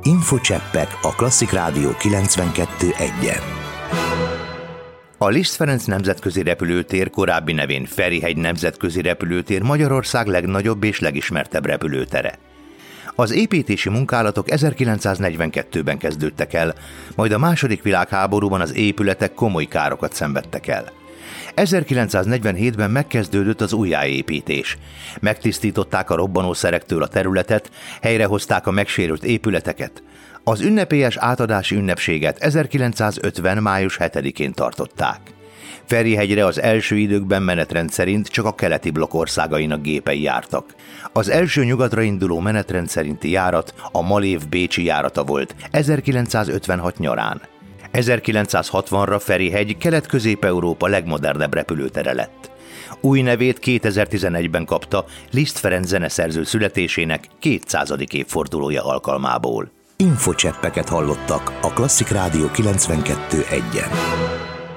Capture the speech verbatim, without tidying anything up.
Infocseppek a Klasszik Rádió kilencvenkettő egyen. A Liszt Ferenc nemzetközi repülőtér, korábbi nevén Ferihegy nemzetközi repülőtér Magyarország legnagyobb és legismertebb repülőtere. Az építési munkálatok ezerkilencszáznegyvenkettőben kezdődtek el, majd a második világháborúban az épületek komoly károkat szenvedtek el. ezerkilencszáznegyvenhétben megkezdődött az újjáépítés. Megtisztították a robbanószerektől a területet, helyrehozták a megsérült épületeket. Az ünnepélyes átadási ünnepséget ezerkilencszázötven. május hetedikén tartották. Ferihegyre az első időkben menetrend szerint csak a keleti blokk országainak gépei jártak. Az első nyugatra induló menetrend szerinti járat a Malév-Bécsi járata volt ezerkilencszázötvenhat nyarán. ezerkilencszázhatvanra Ferihegy Kelet-Közép-Európa legmodernebb repülőtere lett. Új nevét kétezer-tizenegyben kapta Liszt Ferenc zeneszerző születésének kétszázadik évfordulója alkalmából. Infocseppeket hallottak a Klasszik Rádió kilencvenkettő egyen.